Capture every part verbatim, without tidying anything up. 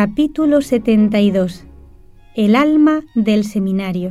Capítulo setenta y dos. El alma del seminario.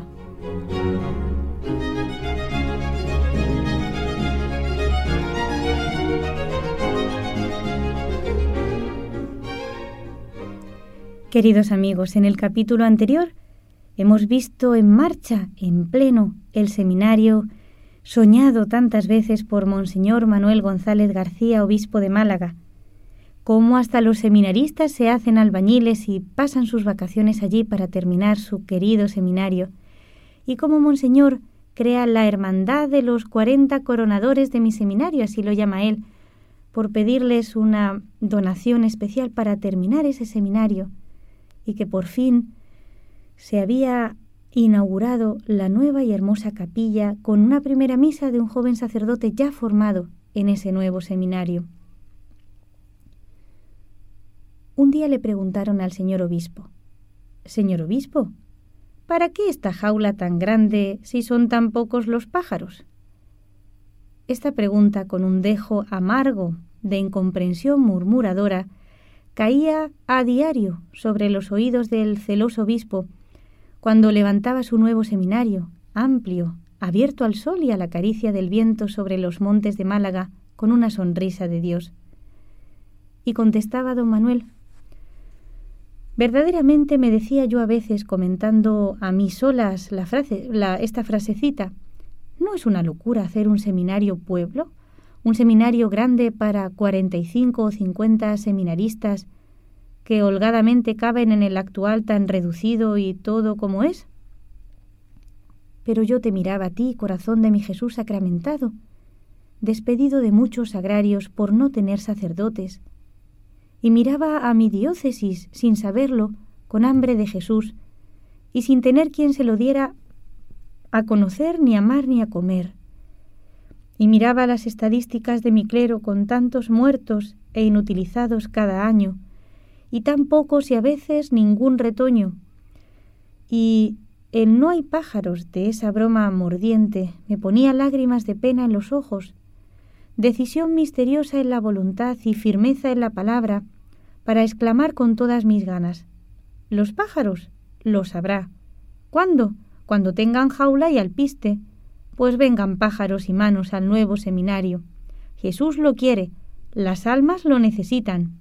Queridos amigos, en el capítulo anterior hemos visto en marcha, en pleno, el seminario soñado tantas veces por Monseñor Manuel González García, obispo de Málaga, cómo hasta los seminaristas se hacen albañiles y pasan sus vacaciones allí para terminar su querido seminario, y cómo Monseñor crea la hermandad de los cuarenta coronadores de mi seminario, así lo llama él, por pedirles una donación especial para terminar ese seminario, y que por fin se había inaugurado la nueva y hermosa capilla con una primera misa de un joven sacerdote ya formado en ese nuevo seminario. Un día le preguntaron al señor obispo: «Señor obispo, ¿para qué esta jaula tan grande si son tan pocos los pájaros?». Esta pregunta, con un dejo amargo de incomprensión murmuradora, caía a diario sobre los oídos del celoso obispo cuando levantaba su nuevo seminario, amplio, abierto al sol y a la caricia del viento sobre los montes de Málaga, con una sonrisa de Dios. Y contestaba don Manuel: «Verdaderamente me decía yo a veces, comentando a mí solas la frase, la, esta frasecita, ¿no es una locura hacer un seminario pueblo? Un seminario grande para cuarenta y cinco o cincuenta seminaristas que holgadamente caben en el actual tan reducido y todo como es. Pero yo te miraba a ti, corazón de mi Jesús sacramentado, despedido de muchos agrarios por no tener sacerdotes, y miraba a mi diócesis, sin saberlo, con hambre de Jesús, y sin tener quien se lo diera a conocer, ni a amar, ni a comer. Y miraba las estadísticas de mi clero con tantos muertos e inutilizados cada año, y tan pocos y a veces ningún retoño. Y el no hay pájaros de esa broma mordiente me ponía lágrimas de pena en los ojos, decisión misteriosa en la voluntad y firmeza en la palabra, para exclamar con todas mis ganas: «Los pájaros los habrá. ¿Cuándo? Cuando tengan jaula y alpiste. Pues vengan pájaros y manos al nuevo seminario. Jesús lo quiere, las almas lo necesitan».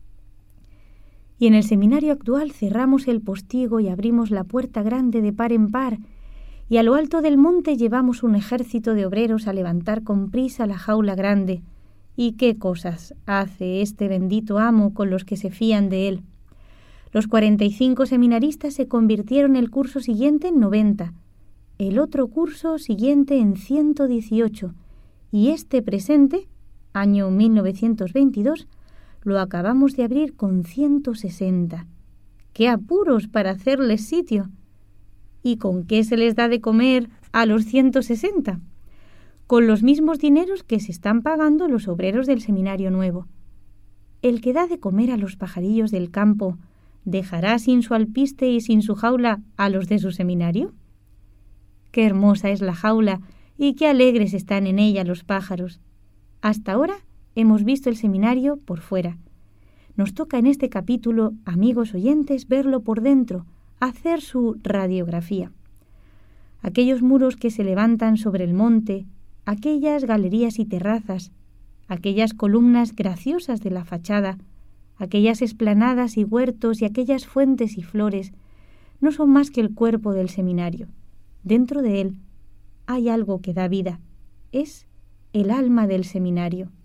Y en el seminario actual cerramos el postigo y abrimos la puerta grande de par en par, y a lo alto del monte llevamos un ejército de obreros a levantar con prisa la jaula grande. ¿Y qué cosas hace este bendito amo con los que se fían de él? Los cuarenta y cinco seminaristas se convirtieron el curso siguiente en noventa, el otro curso siguiente en ciento dieciocho, y este presente, año mil novecientos veintidós, lo acabamos de abrir con ciento sesenta. ¡Qué apuros para hacerles sitio! ¿Y con qué se les da de comer a los ciento sesenta? Con los mismos dineros que se están pagando los obreros del seminario nuevo. El que da de comer a los pajarillos del campo, ¿dejará sin su alpiste y sin su jaula a los de su seminario? ¡Qué hermosa es la jaula y qué alegres están en ella los pájaros! Hasta ahora hemos visto el seminario por fuera. Nos toca en este capítulo, amigos oyentes, verlo por dentro, hacer su radiografía. Aquellos muros que se levantan sobre el monte, aquellas galerías y terrazas, aquellas columnas graciosas de la fachada, aquellas esplanadas y huertos y aquellas fuentes y flores, no son más que el cuerpo del seminario. Dentro de él hay algo que da vida, es el alma del seminario.